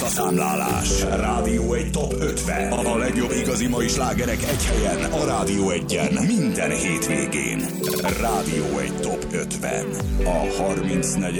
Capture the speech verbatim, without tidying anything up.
Visszaszámlálás. Rádió egy top ötven. A legjobb igazi mai slágerek egy helyen. A Rádió egyen. Minden hétvégén. Rádió egy top ötven. A harmincnegyedik